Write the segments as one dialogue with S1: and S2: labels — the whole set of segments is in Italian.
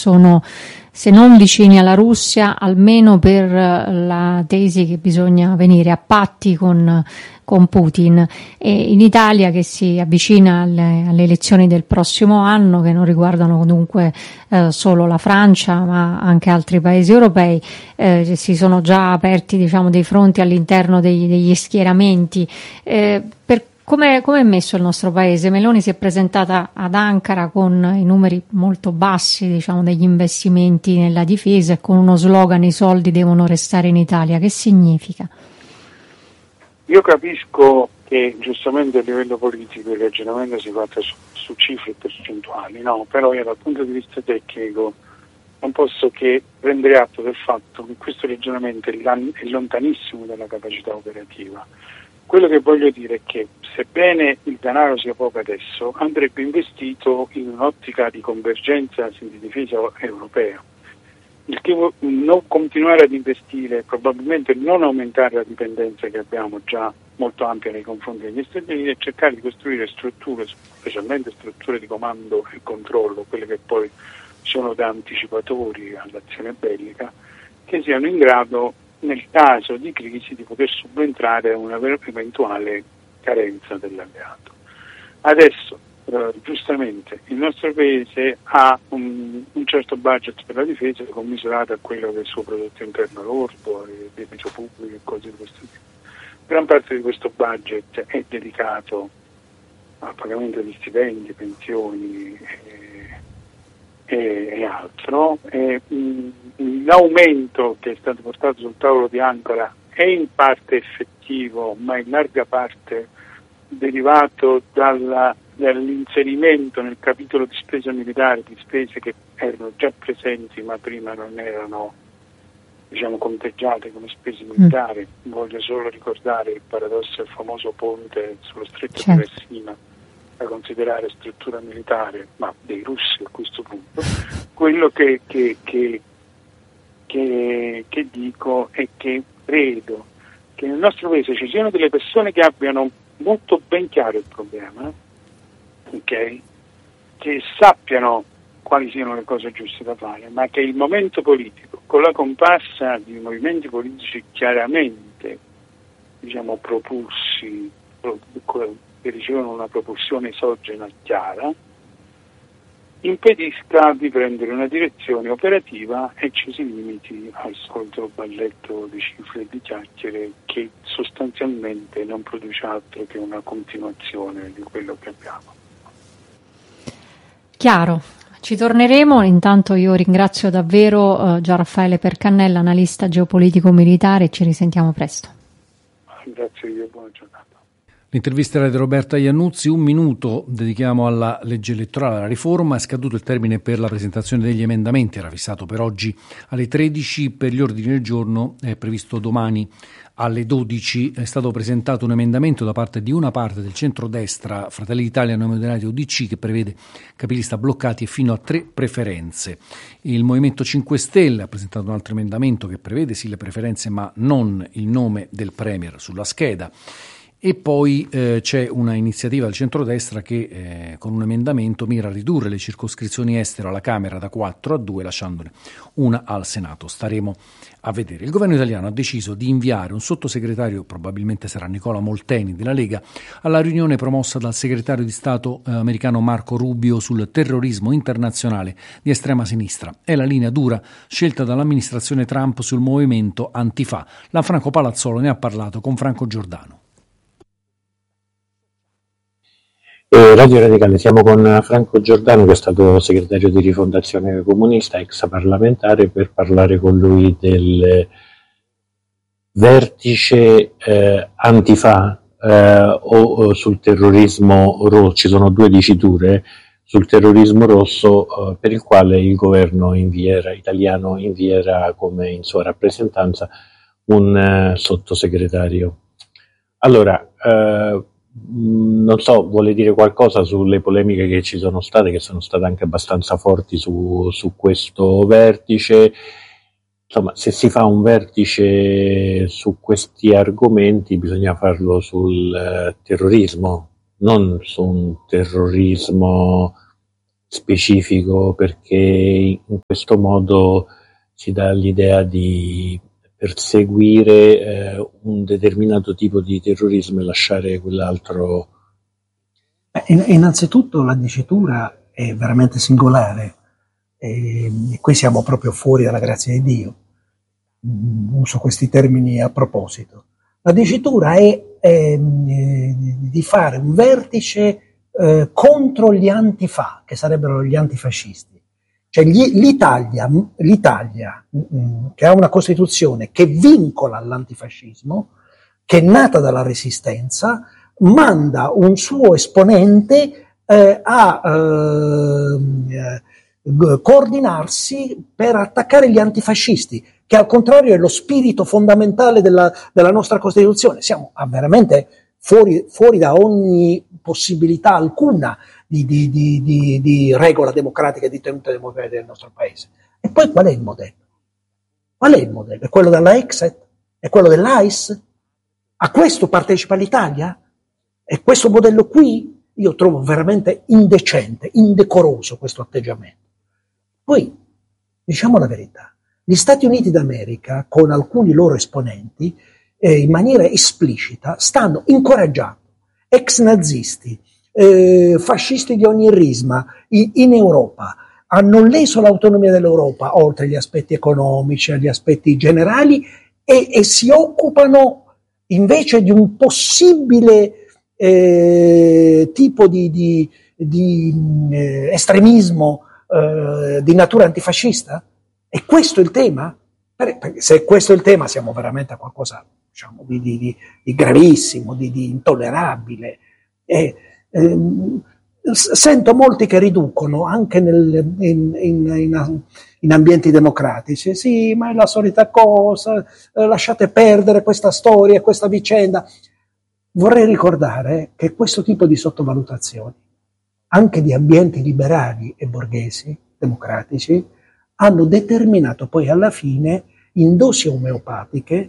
S1: sono, se non vicini alla Russia, almeno per la tesi che bisogna venire a patti con Putin. E in Italia, che si avvicina alle elezioni del prossimo anno, che non riguardano dunque solo la Francia ma anche altri paesi europei, si sono già aperti, diciamo, dei fronti all'interno degli schieramenti. Come è messo il nostro paese? Meloni si è presentata ad Ankara con i numeri molto bassi, diciamo, degli investimenti nella difesa e con uno slogan: i soldi devono restare in Italia. Che significa?
S2: Io capisco che giustamente a livello politico il ragionamento si fa su cifre e percentuali, no? Però io dal punto di vista tecnico non posso che prendere atto del fatto che questo ragionamento è lontanissimo dalla capacità operativa. Quello che voglio dire è che, sebbene il denaro sia poco adesso, andrebbe investito in un'ottica di convergenza di difesa europea. Il che non continuare ad investire, probabilmente non aumentare la dipendenza che abbiamo già molto ampia nei confronti degli Stati Uniti, e cercare di costruire strutture, specialmente strutture di comando e controllo, quelle che poi sono da anticipatori all'azione bellica, che siano in grado, nel caso di crisi, di poter subentrare a una eventuale carenza dell'alleato. Adesso, giustamente, il nostro paese ha un certo budget per la difesa commisurato a quello che è il suo prodotto interno lordo, il debito pubblico e cose di questo tipo. Gran parte di questo budget è dedicato al pagamento di stipendi, pensioni e altro. L'aumento che è stato portato sul tavolo di Ankara è in parte effettivo, ma in larga parte derivato dall'inserimento nel capitolo di spesa militare di spese che erano già presenti ma prima non erano, diciamo, conteggiate come spese militari. Voglio solo ricordare il paradosso del famoso ponte sullo stretto di Messina, da considerare struttura militare, ma dei russi a questo punto. Quello che dico è che credo che nel nostro paese ci siano delle persone che abbiano molto ben chiaro il problema, ok? Che sappiano quali siano le cose giuste da fare, ma che il momento politico, con la comparsa di movimenti politici chiaramente, diciamo, propulsi, che ricevono una propulsione esogena chiara, impedisca di prendere una direzione operativa e ci si limiti al solito balletto di cifre e di chiacchiere che sostanzialmente non produce altro che una continuazione di quello che abbiamo.
S1: Chiaro, ci torneremo. Intanto io ringrazio davvero Gian Raffaele Percannella, analista geopolitico militare, ci risentiamo presto.
S2: Grazie io, buona giornata.
S3: L'intervista era di Roberta Iannuzzi. 1 minuto dedichiamo alla legge elettorale, alla riforma. È scaduto il termine per la presentazione degli emendamenti, era fissato per oggi alle 13, per gli ordini del giorno è previsto domani alle 12. È stato presentato un emendamento da parte di una parte del centrodestra, Fratelli d'Italia, Nuovi Moderati e UDC, che prevede capilista bloccati e fino a 3 preferenze. Il Movimento 5 Stelle ha presentato un altro emendamento che prevede sì le preferenze ma non il nome del premier sulla scheda. E poi c'è una iniziativa del centrodestra che con un emendamento mira a ridurre le circoscrizioni estero alla Camera da 4 a 2, lasciandone una al Senato. Staremo a vedere. Il governo italiano ha deciso di inviare un sottosegretario, probabilmente sarà Nicola Molteni della Lega, alla riunione promossa dal segretario di Stato americano Marco Rubio sul terrorismo internazionale di estrema sinistra. È la linea dura scelta dall'amministrazione Trump sul movimento Antifa. Lanfranco Palazzolo ne ha parlato con Franco Giordano.
S4: Radio Radicale, siamo con Franco Giordano, che è stato segretario di Rifondazione Comunista, ex parlamentare, per parlare con lui del vertice Antifa o sul terrorismo rosso. Ci sono 2 diciture sul terrorismo rosso, per il quale il governo italiano invierà come in sua rappresentanza un sottosegretario. Allora, non so, vuole dire qualcosa sulle polemiche che ci sono state, che sono state anche abbastanza forti su questo vertice? Insomma, se si fa un vertice su questi argomenti bisogna farlo sul terrorismo, non su un terrorismo specifico, perché in questo modo si dà l'idea di perseguire un determinato tipo di terrorismo e lasciare quell'altro.
S5: Innanzitutto la dicitura è veramente singolare, e qui siamo proprio fuori dalla grazia di Dio. Uso questi termini a proposito. La dicitura è di fare un vertice contro gli antifa, che sarebbero gli antifascisti. Cioè l'Italia, che ha una Costituzione che vincola all'antifascismo, che è nata dalla Resistenza, manda un suo esponente a coordinarsi per attaccare gli antifascisti, che al contrario è lo spirito fondamentale della nostra Costituzione. Siamo veramente fuori da ogni possibilità alcuna di regola democratica e di tenuta democratica del nostro Paese. E poi qual è il modello? Qual è il modello? È quello della Exet? È quello dell'AIS? A questo partecipa l'Italia? E questo modello qui io trovo veramente indecente, indecoroso questo atteggiamento. Poi, diciamo la verità, gli Stati Uniti d'America, con alcuni loro esponenti, in maniera esplicita, stanno incoraggiando ex nazisti, fascisti di ogni risma in Europa, hanno leso l'autonomia dell'Europa, oltre agli aspetti economici, agli aspetti generali, e si occupano invece di un possibile tipo di estremismo di natura antifascista? E questo è il tema? Perché se questo è il tema siamo veramente a qualcosa, diciamo, di gravissimo, di intollerabile. Sento molti che riducono anche in ambienti democratici, sì, ma è la solita cosa, lasciate perdere questa storia, questa vicenda. Vorrei ricordare che questo tipo di sottovalutazioni, anche di ambienti liberali e borghesi, democratici, hanno determinato poi alla fine, in dosi omeopatiche,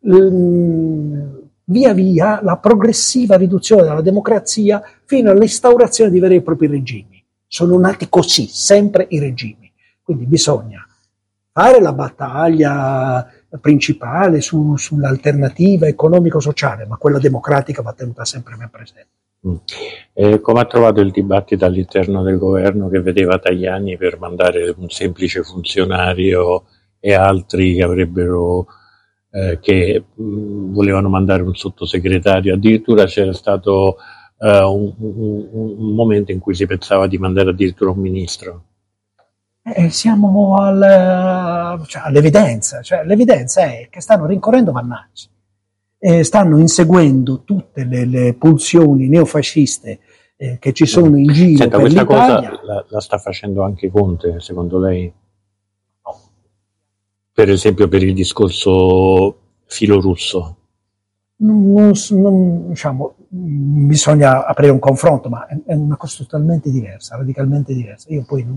S5: via via la progressiva riduzione della democrazia fino all'instaurazione di veri e propri regimi. Sono nati così, sempre i regimi. Quindi bisogna fare la battaglia principale sull'alternativa economico-sociale, ma quella democratica va tenuta sempre ben presente.
S4: Come ha trovato il dibattito all'interno del governo, che vedeva Tajani per mandare un semplice funzionario e altri che avrebbero che volevano mandare un sottosegretario? Addirittura c'era stato un momento in cui si pensava di mandare addirittura un ministro.
S5: Siamo all'evidenza, cioè l'evidenza è che stanno rincorrendo Vannacci. Stanno inseguendo tutte le pulsioni neofasciste che ci sono in giro.
S4: Senta,
S5: per
S4: questa
S5: l'Italia.
S4: cosa la sta facendo anche Conte, secondo lei? No. Per esempio per il discorso filorusso?
S5: Diciamo, bisogna aprire un confronto, ma è una cosa totalmente diversa, radicalmente diversa. Io poi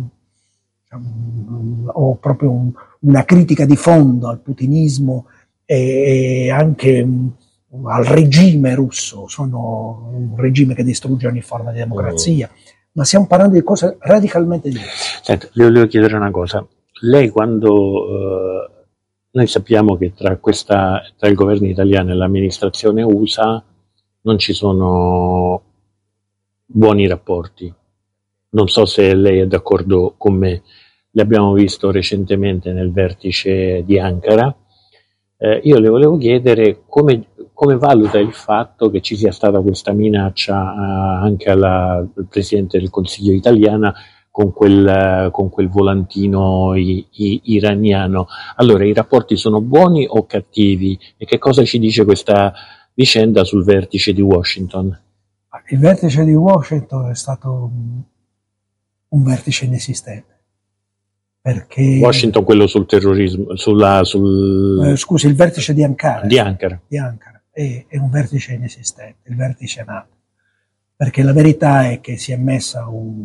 S5: ho proprio una critica di fondo al putinismo e anche al regime russo. Sono un regime che distrugge ogni forma di democrazia, ma stiamo parlando di cose radicalmente diverse.
S4: Senta, le volevo chiedere una cosa. Lei, quando noi sappiamo che tra il governo italiano e l'amministrazione USA non ci sono buoni rapporti. Non so se lei è d'accordo con me. L'abbiamo visto recentemente nel vertice di Ankara. Io le volevo chiedere come valuta il fatto che ci sia stata questa minaccia anche al Presidente del Consiglio italiana con quel volantino iraniano. Allora, i rapporti sono buoni o cattivi? E che cosa ci dice questa vicenda sul vertice di Washington?
S5: Il vertice di Washington è stato un vertice inesistente. Perché
S4: Washington, quello sul terrorismo,
S5: scusi, il vertice di Ankara.
S4: Di Ankara
S5: è un vertice inesistente, il vertice NATO. Perché la verità è che si è messa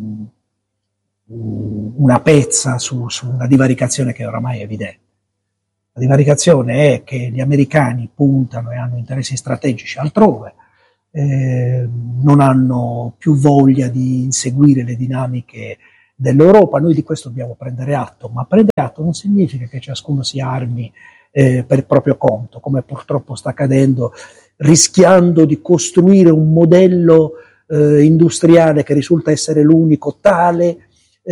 S5: una pezza su una divaricazione che oramai è evidente. La divaricazione è che gli americani puntano e hanno interessi strategici altrove, non hanno più voglia di inseguire le dinamiche dell'Europa. Noi di questo dobbiamo prendere atto, ma prendere atto non significa che ciascuno si armi per il proprio conto, come purtroppo sta accadendo, rischiando di costruire un modello industriale che risulta essere l'unico tale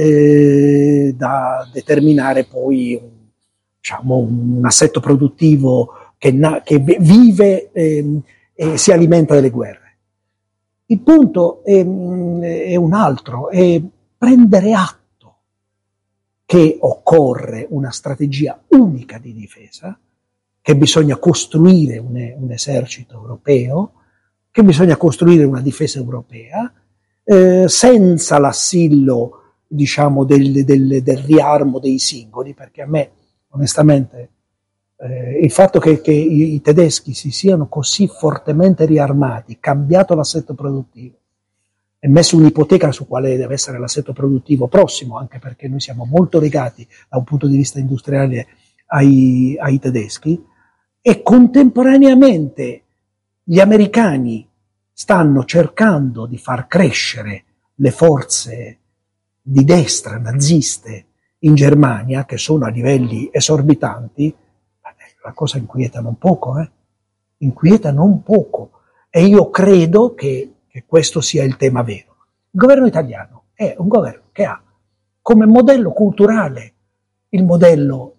S5: da determinare poi un assetto produttivo che vive e si alimenta delle guerre. Il punto è un altro, è prendere atto che occorre una strategia unica di difesa, che bisogna costruire un esercito europeo, che bisogna costruire una difesa europea, senza l'assillo, diciamo, del riarmo dei singoli, perché a me, onestamente, il fatto che i tedeschi si siano così fortemente riarmati, cambiato l'assetto produttivo e messo un'ipoteca su quale deve essere l'assetto produttivo prossimo, anche perché noi siamo molto legati da un punto di vista industriale ai tedeschi, e contemporaneamente gli americani stanno cercando di far crescere le forze di destra naziste in Germania, che sono a livelli esorbitanti. La cosa inquieta non poco, inquieta non poco, e io credo che questo sia il tema vero. Il governo italiano è un governo che ha come modello culturale il modello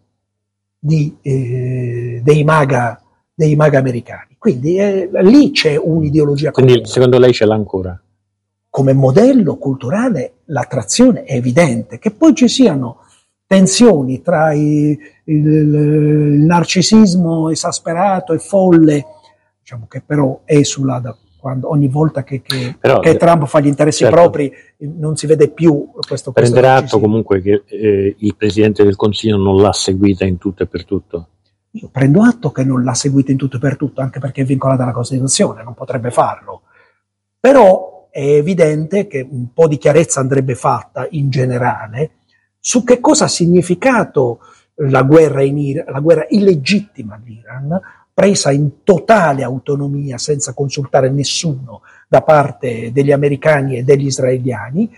S5: dei MAGA americani, quindi lì c'è un'ideologia comune.
S4: Quindi secondo lei ce l'ha ancora?
S5: Come modello culturale l'attrazione è evidente, che poi ci siano tensioni tra il narcisismo esasperato e folle, diciamo, che però esula da quando ogni volta che Trump fa gli interessi propri, non si vede più questo
S4: prendere atto comunque che il Presidente del Consiglio non l'ha seguita in tutto e per tutto.
S5: Io prendo atto che non l'ha seguita in tutto e per tutto, anche perché è vincolata dalla Costituzione, non potrebbe farlo. Però è evidente che un po' di chiarezza andrebbe fatta in generale su che cosa ha significato la guerra in Iran, la guerra illegittima all'Iran, presa in totale autonomia senza consultare nessuno da parte degli americani e degli israeliani,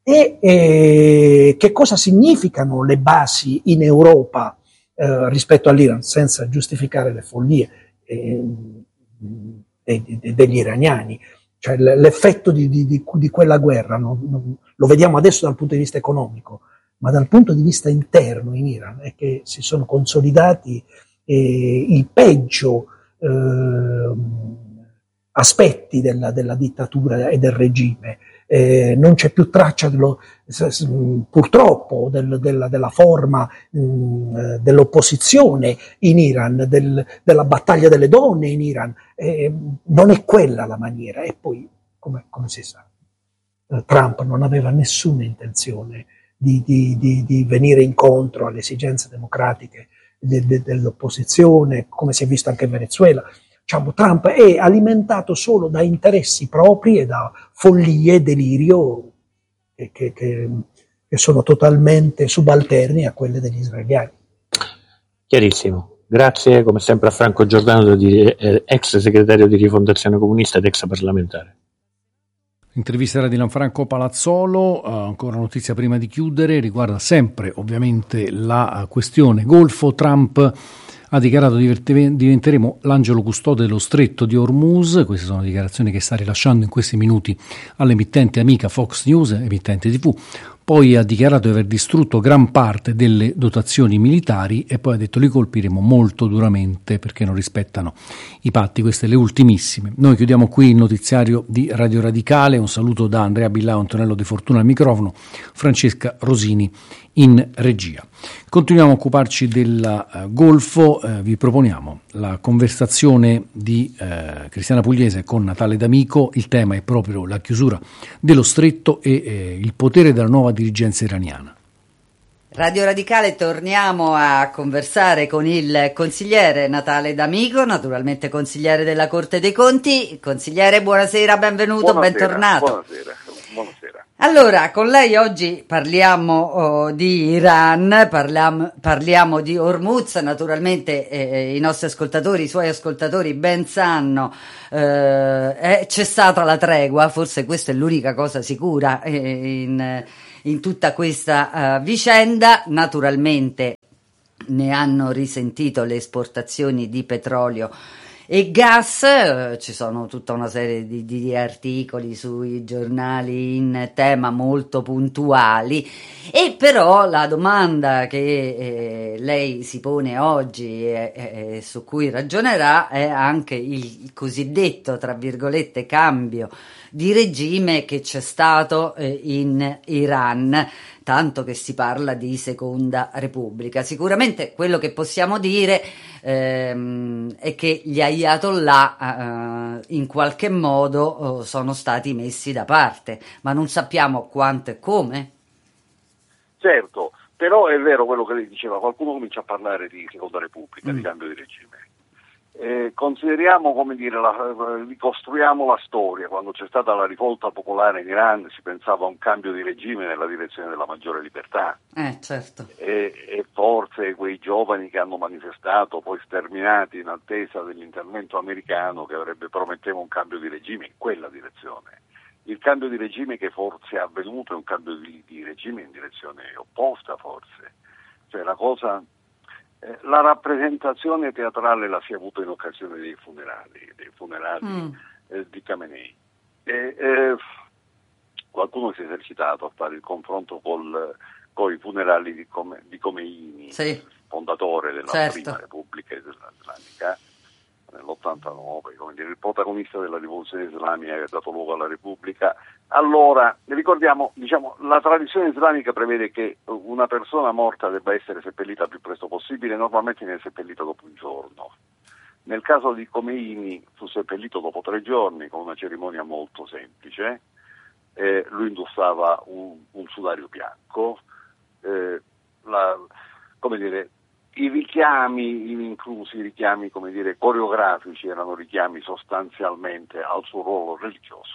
S5: e che cosa significano le basi in Europa rispetto all'Iran, senza giustificare le follie degli iraniani. Cioè, l'effetto di quella guerra lo vediamo adesso dal punto di vista economico, ma dal punto di vista interno in Iran è che si sono consolidati i peggio aspetti della dittatura e del regime. Non c'è più traccia purtroppo della forma dell'opposizione in Iran, della battaglia delle donne in Iran. Non è quella la maniera. E poi, come si sa, Trump non aveva nessuna intenzione di venire incontro alle esigenze democratiche dell'opposizione, come si è visto anche in Venezuela. Diciamo, Trump è alimentato solo da interessi propri e da follie e delirio che sono totalmente subalterni a quelle degli israeliani.
S4: Chiarissimo. Grazie come sempre a Franco Giordano, ex segretario di Rifondazione Comunista ed ex parlamentare.
S3: Intervista era di Lanfranco Palazzolo. Ancora notizia prima di chiudere, riguarda sempre ovviamente la questione Golfo. Trump ha dichiarato diventeremo l'angelo custode dello stretto di Hormuz. Queste sono dichiarazioni che sta rilasciando in questi minuti all'emittente amica Fox News, emittente TV. Poi ha dichiarato di aver distrutto gran parte delle dotazioni militari e poi ha detto li colpiremo molto duramente perché non rispettano i patti. Queste le ultimissime. Noi chiudiamo qui il notiziario di Radio Radicale. Un saluto da Andrea Billao, Antonello De Fortuna al microfono, Francesca Rosini in regia. Continuiamo a occuparci del Golfo. Vi proponiamo la conversazione di Cristiana Pugliese con Natale D'Amico. Il tema è proprio la chiusura dello stretto e il potere della nuova dirigenza iraniana.
S6: Radio Radicale, torniamo a conversare con il consigliere Natale D'Amico, naturalmente consigliere della Corte dei Conti. Consigliere, buonasera, benvenuto, bentornato.
S2: Buonasera.
S6: Allora, con lei oggi parliamo di Iran, parliamo di Hormuz. Naturalmente i nostri ascoltatori, i suoi ascoltatori ben sanno, c'è stata la tregua, forse questa è l'unica cosa sicura in in tutta questa vicenda. Naturalmente ne hanno risentito le esportazioni di petrolio e gas, ci sono tutta una serie di articoli sui giornali in tema molto puntuali, e però la domanda che lei si pone oggi e su cui ragionerà è anche il cosiddetto, tra virgolette, cambio di regime che c'è stato in Iran, tanto che si parla di Seconda Repubblica. Sicuramente quello che possiamo dire è che gli ayatollah in qualche modo sono stati messi da parte, ma non sappiamo quanto e come.
S7: Certo, però è vero quello che lei diceva, qualcuno comincia a parlare di Seconda Repubblica, di cambio di regime. Consideriamo, come dire, ricostruiamo la storia. Quando c'è stata la rivolta popolare in Iran si pensava a un cambio di regime nella direzione della maggiore libertà.
S6: Certo.
S7: E forse quei giovani che hanno manifestato, poi sterminati in attesa dell'intervento americano che prometteva un cambio di regime in quella direzione. Il cambio di regime che forse è avvenuto è un cambio di regime in direzione opposta, forse. Cioè la rappresentazione teatrale la si è avuta in occasione dei funerali di Khamenei. Qualcuno si è esercitato a fare il confronto con i funerali di Khomeini,
S6: sì,
S7: fondatore della
S6: certo.
S7: prima Repubblica Islamica nell'89, come dire, il protagonista della rivoluzione islamica che ha dato luogo alla Repubblica. Allora, ricordiamo, la tradizione islamica prevede che una persona morta debba essere seppellita il più presto possibile, normalmente viene seppellita dopo un giorno. Nel caso di Khomeini fu seppellito dopo 3 giorni con una cerimonia molto semplice. Lui indossava un sudario bianco, come dire, i richiami, inclusi i richiami, come dire, coreografici, erano richiami sostanzialmente al suo ruolo religioso.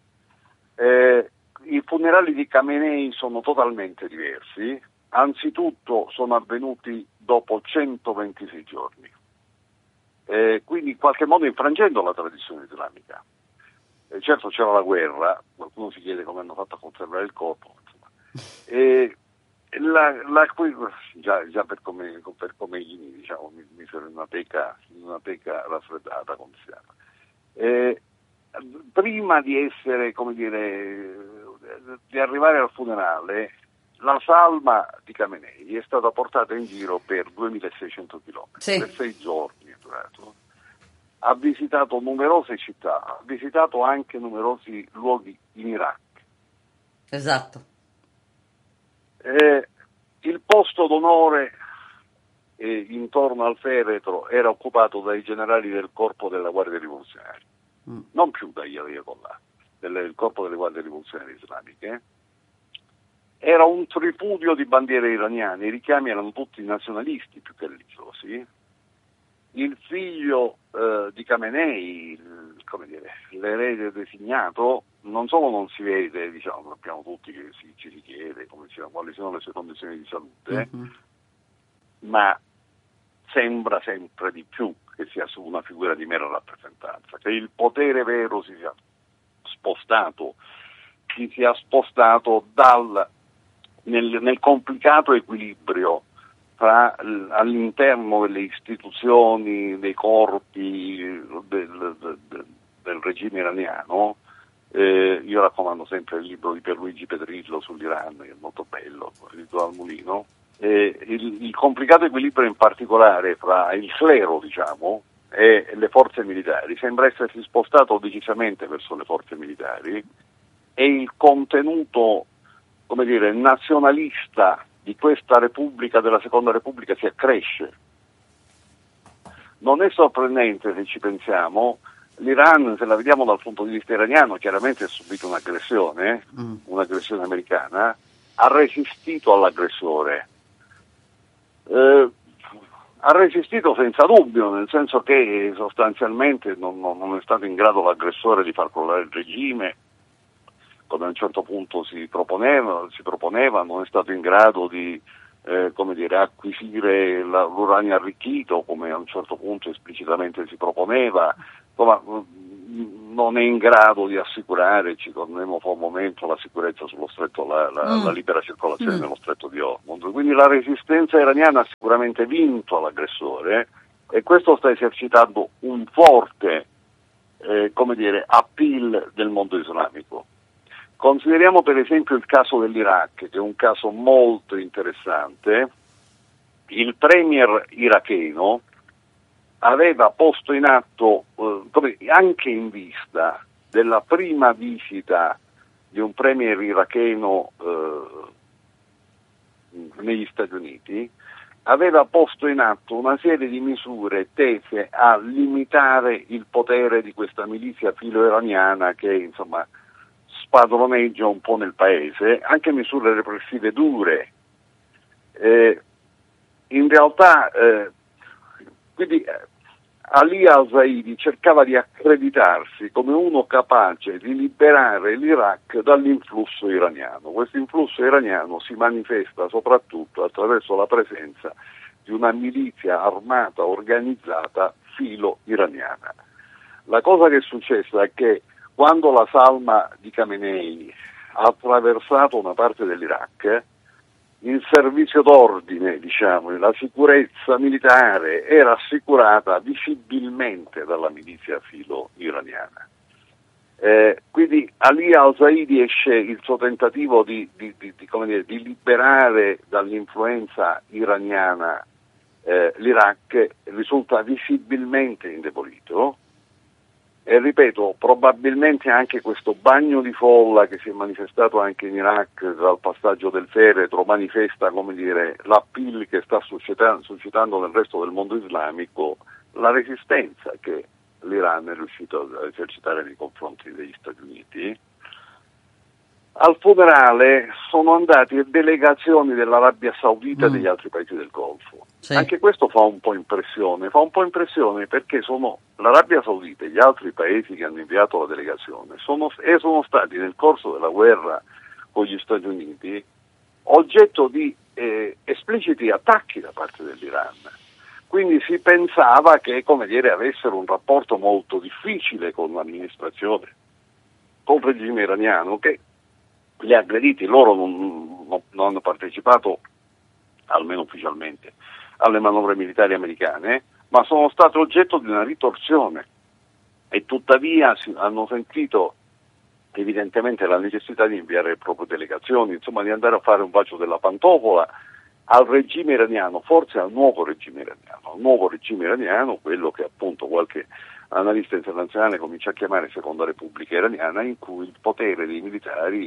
S7: I funerali di Khamenei sono totalmente diversi. Anzitutto sono avvenuti dopo 126 giorni, quindi in qualche modo infrangendo la tradizione islamica. Certo c'era la guerra, qualcuno si chiede come hanno fatto a conservare il corpo, insomma. Già per Khomeini, diciamo, mi sono in una teca raffreddata, come si chiama. Prima di essere, come dire, di arrivare al funerale, la salma di Khamenei è stata portata in giro per 2600 chilometri,
S6: sì,
S7: per 6 giorni è durato. Ha visitato numerose città, ha visitato anche numerosi luoghi in Iraq.
S6: Esatto.
S7: Il posto d'onore intorno al feretro era occupato dai generali del corpo della Guardia Rivoluzionaria, non più dagli ayatollah, del corpo delle Guardie Rivoluzionarie Islamiche. Era un tripudio di bandiere iraniane, i richiami erano tutti nazionalisti più che religiosi. Il figlio di Khamenei, come dire, l'erede designato, non solo non si vede, diciamo, sappiamo tutti che ci si chiede quali sono le sue condizioni di salute, ma sembra sempre di più che sia su una figura di mera rappresentanza, che il potere vero si sia spostato nel complicato equilibrio all'interno delle istituzioni, dei corpi del regime iraniano. Io raccomando sempre il libro di Pierluigi Pedrillo sull'Iran, che è molto bello, edito al Mulino. Il complicato equilibrio in particolare fra il clero, diciamo, e le forze militari sembra essersi spostato decisamente verso le forze militari, e il contenuto, come dire, nazionalista di questa Repubblica, della Seconda Repubblica, si accresce. Non è sorprendente se ci pensiamo. L'Iran, se la vediamo dal punto di vista iraniano, chiaramente ha subito un'aggressione americana, ha resistito all'aggressore. Ha resistito senza dubbio, nel senso che sostanzialmente non è stato in grado l'aggressore di far crollare il regime, come a un certo punto si proponeva, non è stato in grado di acquisire l'uranio arricchito, come a un certo punto esplicitamente si proponeva. Insomma, non è in grado di assicurare, ci torneremo fra un momento, la sicurezza sullo stretto, la libera circolazione nello stretto di Hormuz. Quindi la resistenza iraniana ha sicuramente vinto all'aggressore e questo sta esercitando un forte appeal del mondo islamico. Consideriamo per esempio il caso dell'Iraq, che è un caso molto interessante. Il premier iracheno aveva posto in atto, anche in vista della prima visita di un premier iracheno negli Stati Uniti, aveva posto in atto una serie di misure tese a limitare il potere di questa milizia filo-iraniana che insomma spadroneggia un po' nel paese, anche misure repressive dure. In realtà quindi Ali al-Zaidi cercava di accreditarsi come uno capace di liberare l'Iraq dall'influsso iraniano. Questo influsso iraniano si manifesta soprattutto attraverso la presenza di una milizia armata organizzata filo-iraniana. La cosa che è successa è che quando la salma di Khamenei ha attraversato una parte dell'Iraq, il servizio d'ordine, la sicurezza militare era assicurata visibilmente dalla milizia filo-iraniana. Quindi Ali al-Zaidi esce il suo tentativo di liberare dall'influenza iraniana l'Iraq risulta visibilmente indebolito. E ripeto, probabilmente anche questo bagno di folla che si è manifestato anche in Iraq dal passaggio del feretro manifesta, l'appeal che sta suscitando nel resto del mondo islamico, la resistenza che l'Iran è riuscito a esercitare nei confronti degli Stati Uniti. Al funerale sono andati delegazioni dell'Arabia Saudita e degli altri paesi del Golfo. Sì. Anche questo fa un po' impressione perché sono l'Arabia Saudita e gli altri paesi che hanno inviato la delegazione sono stati nel corso della guerra con gli Stati Uniti oggetto di espliciti attacchi da parte dell'Iran. Quindi si pensava che, avessero un rapporto molto difficile con l'amministrazione, con il regime iraniano, che gli aggrediti loro non hanno partecipato, almeno ufficialmente, alle manovre militari americane, ma sono state oggetto di una ritorsione e tuttavia hanno sentito evidentemente la necessità di inviare proprio delegazioni, di andare a fare un bacio della pantofola al regime iraniano, forse al nuovo regime iraniano, quello che appunto qualche analista internazionale comincia a chiamare Seconda Repubblica Iraniana, in cui il potere dei militari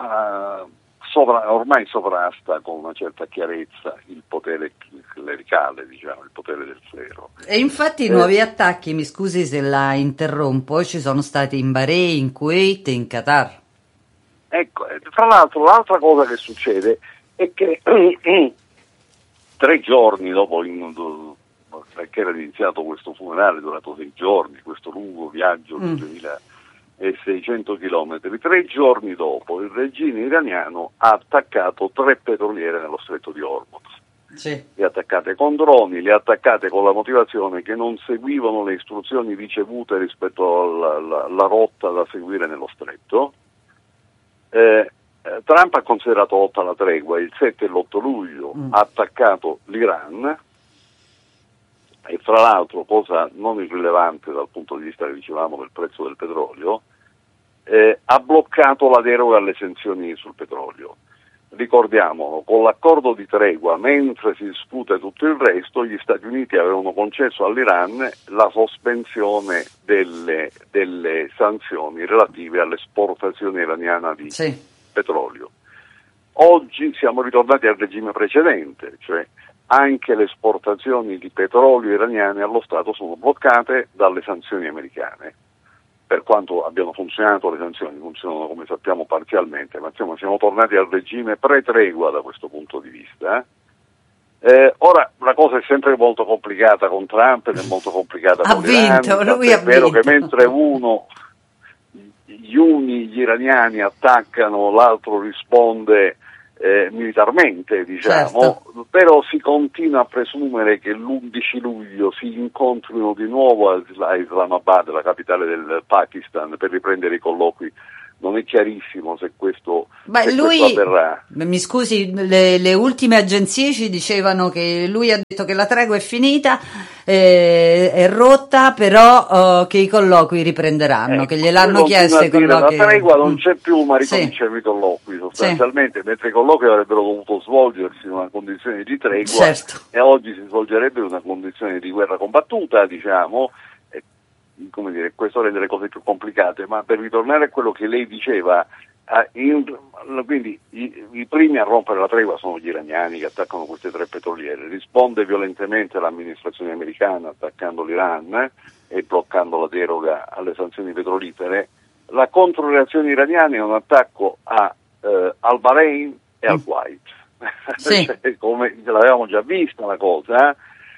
S7: ormai sovrasta con una certa chiarezza il potere clericale, il potere del clero.
S6: E infatti i nuovi attacchi, mi scusi se la interrompo, ci sono stati in Bahrain, in Kuwait e in Qatar.
S7: Ecco, tra l'altro l'altra cosa che succede è che 3 giorni dopo che era iniziato questo funerale durato 6 giorni, questo lungo viaggio di 2600 chilometri, 3 giorni dopo il regime iraniano ha attaccato 3 petroliere nello stretto di Hormuz. Sì. Le ha attaccate con droni, le ha attaccate con la motivazione che non seguivano le istruzioni ricevute rispetto alla rotta da seguire nello stretto. Trump ha considerato lotta alla tregua, il 7 e l'8 luglio ha attaccato l'Iran e fra l'altro, cosa non irrilevante dal punto di vista che dicevamo del prezzo del petrolio, ha bloccato la deroga alle sanzioni sul petrolio. Ricordiamolo, con l'accordo di tregua, mentre si discute tutto il resto, gli Stati Uniti avevano concesso all'Iran la sospensione delle sanzioni relative all'esportazione iraniana di petrolio. Oggi siamo ritornati al regime precedente, cioè anche le esportazioni di petrolio iraniane allo Stato sono bloccate dalle sanzioni americane. Per quanto abbiano funzionato, le sanzioni funzionano, come sappiamo, parzialmente, ma siamo tornati al regime pre-tregua da questo punto di vista. Ora la cosa è sempre molto complicata con Trump ed è molto complicata con l'Iran. È vero che mentre gli iraniani attaccano, l'altro risponde militarmente, diciamo, certo. Però si continua a presumere che l'11 luglio si incontrino di nuovo a Islamabad, la capitale del Pakistan, per riprendere i colloqui. Non è chiarissimo se questo avverrà.
S6: Mi scusi, le ultime agenzie ci dicevano che lui ha detto che la tregua è finita, è rotta, però che i colloqui riprenderanno, che gliel'hanno chiesto i colloqui.
S7: La tregua non c'è più, ma ricominciano i colloqui sostanzialmente, mentre i colloqui avrebbero dovuto svolgersi in una condizione di tregua, certo. E oggi si svolgerebbe in una condizione di guerra combattuta, diciamo. Come dire, questo rende le cose più complicate, ma per ritornare a quello che lei diceva, quindi i primi a rompere la tregua sono gli iraniani che attaccano queste 3 petroliere. Risponde violentemente l'amministrazione americana attaccando l'Iran e bloccando la deroga alle sanzioni petrolifere. La controreazione iraniana è un attacco al Bahrain e al Kuwait. Sì. Come l'avevamo già vista la cosa,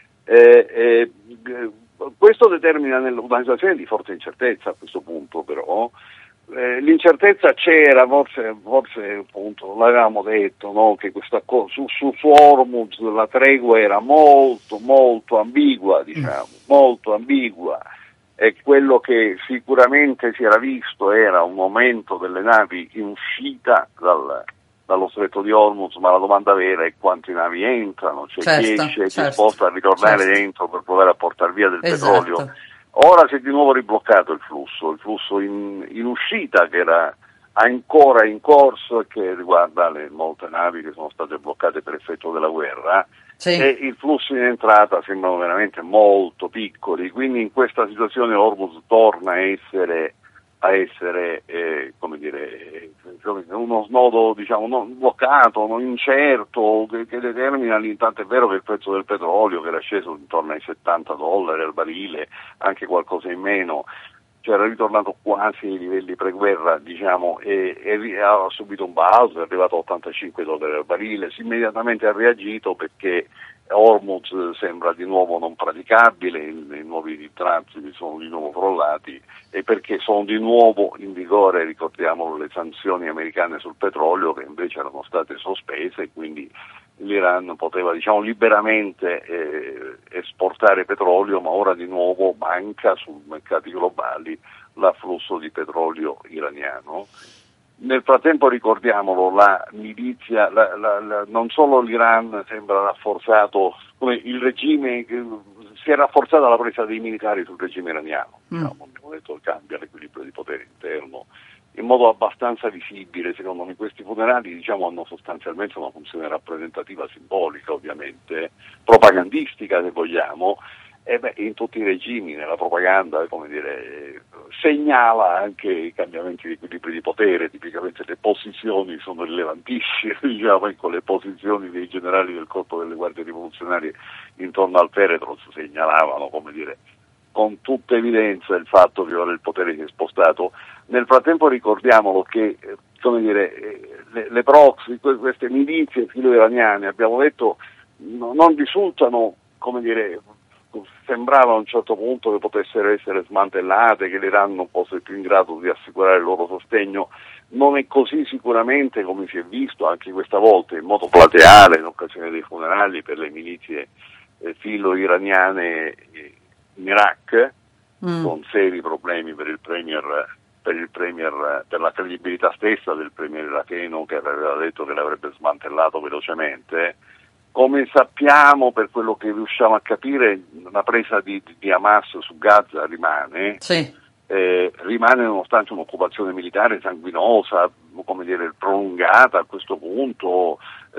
S7: questo determina una situazione di forte incertezza a questo punto, però l'incertezza c'era, forse appunto l'avevamo detto, no? Che questa su Hormuz la tregua era molto molto ambigua, diciamo, molto ambigua, e quello che sicuramente si era visto era un aumento delle navi in uscita dallo stretto di Hormuz, ma la domanda vera è quanti navi entrano, cioè chi esce, chi è disposto a ritornare dentro per provare a portare via del petrolio. Ora si è di nuovo ribloccato il flusso in uscita, che era ancora in corso e che riguarda molte navi che sono state bloccate per effetto della guerra, e i flussi in entrata sembrano veramente molto piccoli, quindi in questa situazione Hormuz torna a essere come dire, uno snodo, diciamo, non bloccato, non incerto, che determina l'intanto. È vero che il prezzo del petrolio, che era sceso intorno ai $70 al barile, anche qualcosa in meno, cioè era ritornato quasi ai livelli preguerra, diciamo, e ha subito un balzo, è arrivato a $85 al barile, immediatamente ha reagito perché Hormuz sembra di nuovo non praticabile, i nuovi transiti sono di nuovo crollati, e perché sono di nuovo in vigore, ricordiamo, le sanzioni americane sul petrolio, che invece erano state sospese, e quindi l'Iran poteva, diciamo, liberamente esportare petrolio, ma ora di nuovo manca sui mercati globali l'afflusso di petrolio iraniano. Nel frattempo, ricordiamolo, la milizia, non solo l'Iran sembra rafforzato, come il regime, si è rafforzata la presa dei militari sul regime iraniano, diciamo, abbiamo detto, cambia l'equilibrio di potere interno in modo abbastanza visibile. Secondo me questi funerali, diciamo, hanno sostanzialmente una funzione rappresentativa, simbolica, ovviamente, propagandistica se vogliamo, e in tutti i regimi, nella propaganda, come dire, segnala anche i cambiamenti di equilibri di potere. Tipicamente le posizioni sono rilevantissime, diciamo, ecco, le posizioni dei generali del corpo delle guardie rivoluzionarie intorno al feretro segnalavano, come dire, con tutta evidenza il fatto che ora il potere si è spostato. Nel frattempo ricordiamolo che, come dire, le proxy, queste milizie filo-iraniane, abbiamo detto, non risultano, come dire, sembrava a un certo punto che potessero essere smantellate, che l'Iran non fosse più in grado di assicurare il loro sostegno. Non è così sicuramente, come si è visto anche questa volta in modo plateale in occasione dei funerali per le milizie filo-iraniane in Iraq, con seri problemi per la credibilità stessa del premier iracheno, che aveva detto che l'avrebbe smantellato velocemente. Come sappiamo, per quello che riusciamo a capire, la presa di Hamas su Gaza rimane, rimane nonostante un'occupazione militare sanguinosa, come dire, prolungata a questo punto,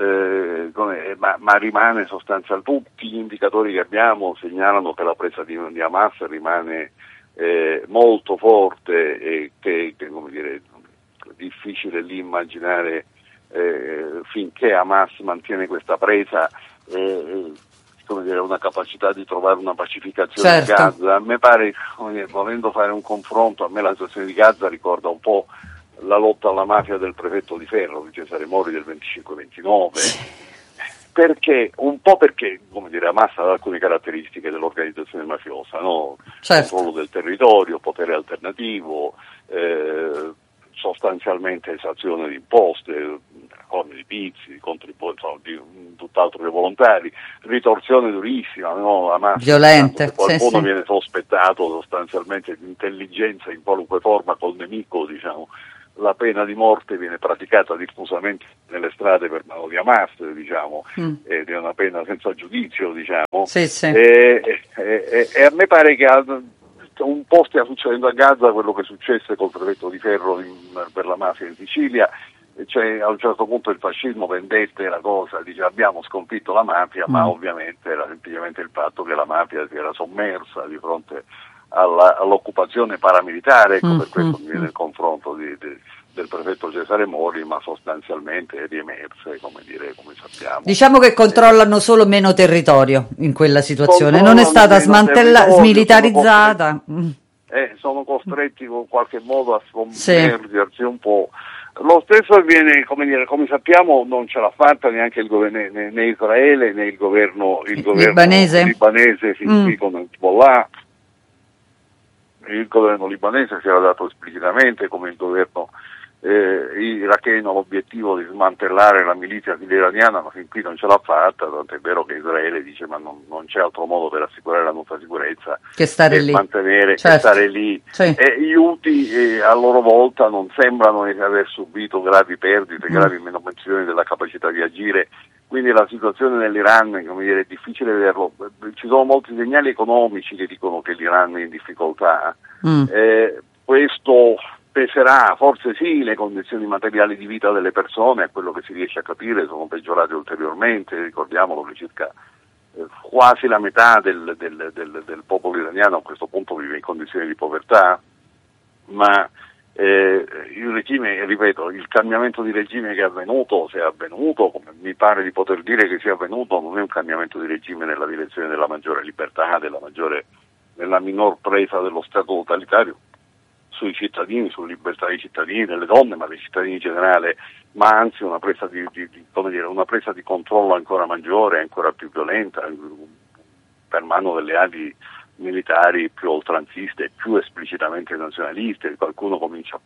S7: ma rimane sostanzialmente. Tutti gli indicatori che abbiamo segnalano che la presa di Hamas rimane molto forte, e che come dire, difficile lì immaginare finché Hamas mantiene questa presa come dire, una capacità di trovare una pacificazione di Gaza. A me pare, volendo fare un confronto, a me la situazione di Gaza ricorda un po' la lotta alla mafia del prefetto di Ferro di Cesare Mori del 25-29, perché come dire, Hamas ha alcune caratteristiche dell'organizzazione mafiosa, no? Controllo del territorio, potere alternativo, sostanzialmente esazione di imposte, corni di pizzi, di tutt'altro che volontari, ritorsione durissima, no? La mafia,
S6: violente,
S7: qualcuno viene sospettato sostanzialmente di intelligenza in qualunque forma col nemico, diciamo. La pena di morte viene praticata diffusamente nelle strade per mano di Hamas, diciamo, ed è una pena senza giudizio, diciamo. E a me pare che un po' stia succedendo a Gaza quello che successe col brevetto di ferro per la mafia in Sicilia, cioè a un certo punto il fascismo vendette la cosa, dice abbiamo sconfitto la mafia, ma ovviamente era semplicemente il fatto che la mafia si era sommersa di fronte all'occupazione paramilitare, ecco, per questo mi viene il confronto del prefetto Cesare Mori, ma sostanzialmente è riemerse, come sappiamo.
S6: Diciamo che controllano solo meno territorio in quella situazione, non è stata smilitarizzata.
S7: Sono costretti in qualche modo a sommergersi un po'. Lo stesso avviene, come sappiamo, non ce l'ha fatta neanche il governo, né Israele né il governo libanese fin qui con Hezbollah. Il governo libanese si era dato esplicitamente come il governo iracheno l'obiettivo di smantellare la milizia iraniana, ma fin qui non ce l'ha fatta, tant'è vero che Israele dice ma non c'è altro modo per assicurare la nostra sicurezza
S6: che stare lì,
S7: mantenere, che stare lì. Sì. E gli Houthi a loro volta non sembrano aver subito gravi perdite, gravi menomazioni della capacità di agire. Quindi la situazione nell'Iran, è difficile vederlo. Ci sono molti segnali economici che dicono che l'Iran è in difficoltà. Questo peserà, forse sì, le condizioni materiali di vita delle persone, a quello che si riesce a capire, sono peggiorate ulteriormente. Ricordiamolo che circa quasi la metà del popolo iraniano a questo punto vive in condizioni di povertà, ma il regime, ripeto, il cambiamento di regime che è avvenuto, se è avvenuto, come mi pare di poter dire che sia avvenuto, non è un cambiamento di regime nella direzione della maggiore libertà, della minor presa dello Stato totalitario sui cittadini, sulla libertà dei cittadini, delle donne, ma dei cittadini in generale, ma anzi una presa una presa di controllo ancora maggiore, ancora più violenta, per mano delle ali militari più oltranziste, più esplicitamente nazionaliste. Qualcuno ricomincia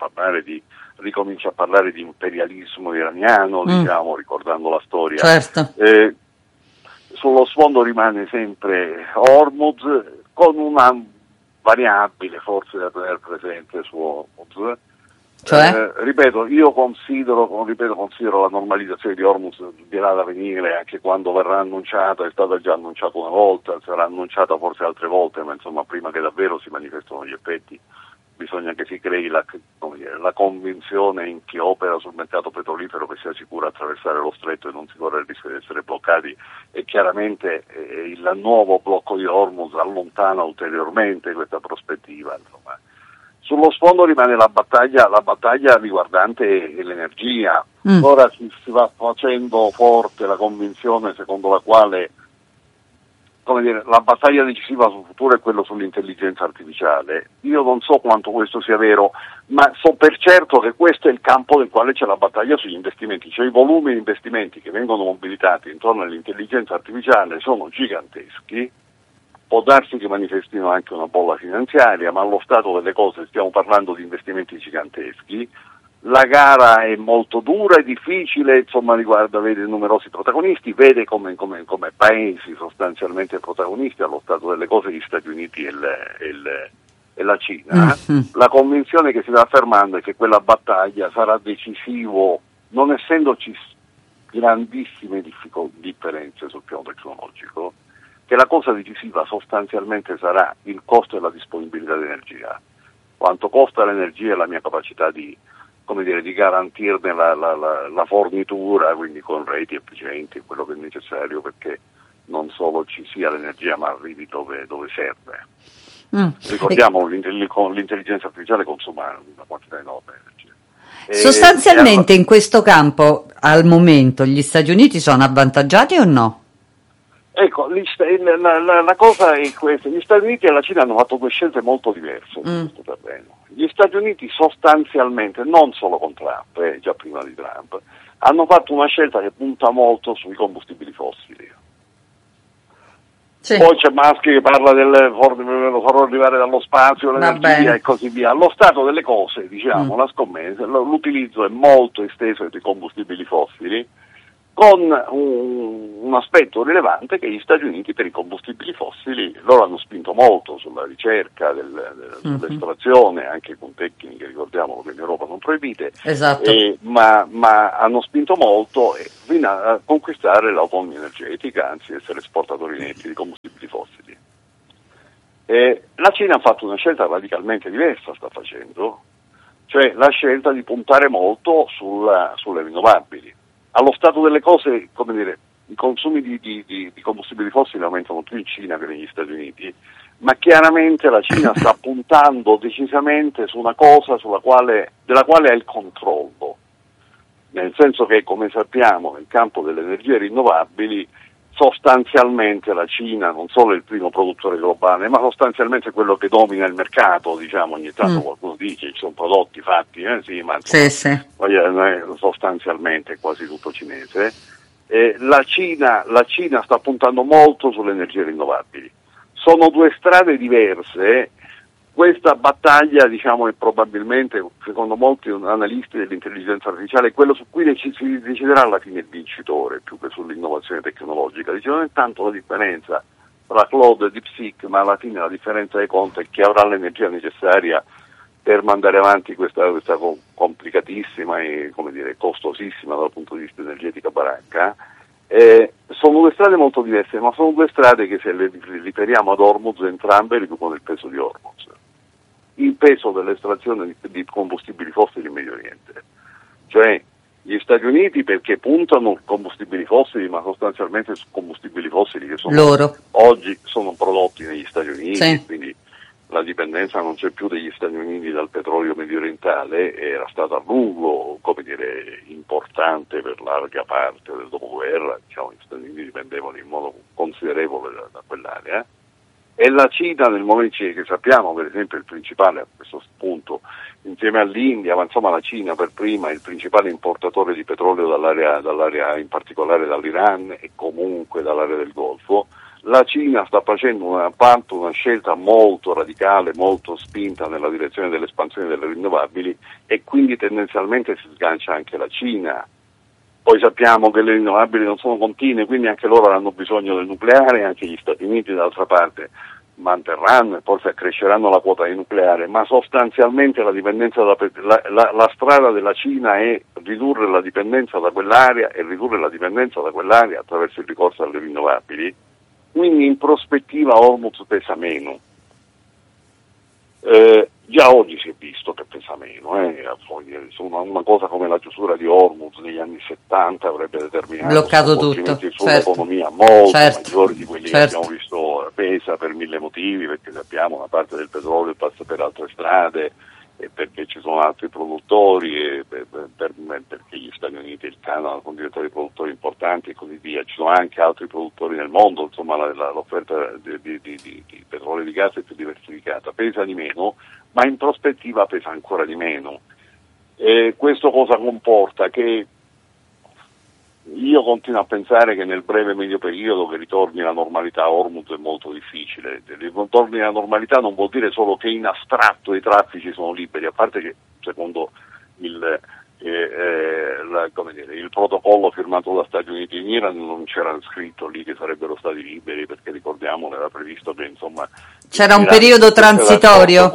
S7: a parlare di imperialismo iraniano, diciamo, ricordando la storia.
S6: Certo.
S7: Sullo sfondo rimane sempre Hormuz, con una variabile forse da tenere presente su Hormuz.
S6: Cioè?
S7: Ripeto, io considero la normalizzazione di Hormuz dirà da venire, anche quando verrà annunciata. È stata già annunciata una volta, sarà annunciata forse altre volte, ma insomma prima che davvero si manifestino gli effetti bisogna che si crei la convinzione in chi opera sul mercato petrolifero che sia sicuro attraversare lo stretto e non si corre il rischio di essere bloccati, e chiaramente il nuovo blocco di Hormuz allontana ulteriormente questa prospettiva, insomma. Sullo sfondo rimane la battaglia riguardante l'energia. Ora si va facendo forte la convinzione secondo la quale la battaglia decisiva sul futuro è quello sull'intelligenza artificiale. Io non so quanto questo sia vero, ma so per certo che questo è il campo nel quale c'è la battaglia sugli investimenti, cioè i volumi di investimenti che vengono mobilitati intorno all'intelligenza artificiale sono giganteschi. Può darsi che manifestino anche una bolla finanziaria, ma allo stato delle cose stiamo parlando di investimenti giganteschi. La gara è molto dura e difficile, insomma, vede numerosi protagonisti, vede come paesi sostanzialmente protagonisti allo stato delle cose gli Stati Uniti e la Cina. La convinzione che si va affermando è che quella battaglia sarà decisivo, non essendoci grandissime differenze sul piano tecnologico, che la cosa decisiva sostanzialmente sarà il costo e la disponibilità di energia. Quanto costa l'energia e la mia capacità di garantirne la fornitura, quindi con reti efficienti, quello che è necessario perché non solo ci sia l'energia ma arrivi dove serve. Ricordiamo l'intelligenza artificiale consuma una quantità enorme di energia.
S6: Sostanzialmente in questo campo al momento gli Stati Uniti sono avvantaggiati o no?
S7: Ecco, la cosa è questa: gli Stati Uniti e la Cina hanno fatto due scelte molto diverse su questo terreno. Gli Stati Uniti sostanzialmente, non solo con Trump, già prima di Trump, hanno fatto una scelta che punta molto sui combustibili fossili. Sì. Poi c'è Maschi che parla lo farò arrivare dallo spazio, l'energia e così via. Allo stato delle cose, diciamo, la scommessa, l'utilizzo è molto esteso dei combustibili fossili, con un aspetto rilevante che gli Stati Uniti per i combustibili fossili, loro hanno spinto molto sulla ricerca, sull'estrazione, anche con tecniche, ricordiamolo, che in Europa sono proibite,
S6: esatto.
S7: ma hanno spinto molto fino a conquistare l'autonomia energetica, anzi essere esportatori netti di combustibili fossili. La Cina ha fatto una scelta radicalmente diversa, sta facendo, cioè la scelta di puntare molto sulle rinnovabili. Allo stato delle cose, come dire, i consumi di combustibili fossili aumentano più in Cina che negli Stati Uniti, ma chiaramente la Cina sta puntando decisamente su una cosa della quale ha il controllo, nel senso che, come sappiamo, nel campo delle energie rinnovabili sostanzialmente la Cina non solo è il primo produttore globale, ma sostanzialmente quello che domina il mercato, diciamo. Ogni tanto qualcuno dice ci sono prodotti fatti, sì, ma
S6: sì.
S7: Sostanzialmente è quasi tutto cinese. La Cina sta puntando molto sulle energie rinnovabili. Sono due strade diverse. Questa battaglia, diciamo, è probabilmente, secondo molti analisti dell'intelligenza artificiale, quello su cui si deciderà alla fine il vincitore, più che sull'innovazione tecnologica. Dice, non è tanto la differenza tra Claude e DeepSeek, ma alla fine la differenza di conto è chi avrà l'energia necessaria per mandare avanti questa complicatissima e, come dire, costosissima dal punto di vista energetico baracca. Sono due strade molto diverse, ma sono due strade che, se le riferiamo ad Hormuz, entrambe riducono il peso di Hormuz, il peso dell'estrazione di combustibili fossili in Medio Oriente. Cioè gli Stati Uniti perché puntano su combustibili fossili, ma sostanzialmente su combustibili fossili che oggi sono prodotti negli Stati Uniti, sì. Quindi la dipendenza non c'è più degli Stati Uniti dal petrolio mediorientale, era stata a lungo, come dire, importante per larga parte del dopoguerra, diciamo, gli Stati Uniti dipendevano in modo considerevole da quell'area. E la Cina, nel momento che sappiamo, per esempio, il principale a questo punto, insieme all'India, ma insomma la Cina per prima è il principale importatore di petrolio dall'area, in particolare dall'Iran e comunque dall'area del Golfo. La Cina sta facendo una scelta molto radicale, molto spinta nella direzione dell'espansione delle rinnovabili, e quindi tendenzialmente si sgancia anche la Cina. Poi sappiamo che le rinnovabili non sono continue, quindi anche loro hanno bisogno del nucleare, anche gli Stati Uniti d'altra parte manterranno e forse accresceranno la quota di nucleare, ma sostanzialmente la dipendenza la strada della Cina è ridurre la dipendenza da quell'area attraverso il ricorso alle rinnovabili. Quindi in prospettiva Hormuz pesa meno. Già oggi si è visto che pesa meno. Una cosa come la chiusura di Hormuz negli anni 70 avrebbe determinato
S6: bloccato tutto
S7: sull'economia molto maggiori di quelli che abbiamo visto. Pesa per mille motivi, perché sappiamo una parte del petrolio passa per altre strade, e perché ci sono altri produttori, e perché gli Stati Uniti e il Canada sono diventati produttori importanti e così via. Ci sono anche altri produttori nel mondo, insomma l'offerta di petrolio e di gas è più diversificata, pesa di meno, ma in prospettiva pesa ancora di meno. E questo cosa comporta? Che io continuo a pensare che nel breve e medio periodo che ritorni la normalità a Hormuz è molto difficile. Ritorni alla normalità non vuol dire solo che in astratto i traffici sono liberi, a parte che secondo il protocollo firmato da Stati Uniti e Iran non c'era scritto lì che sarebbero stati liberi, perché ricordiamo era previsto che insomma
S6: c'era un periodo transitorio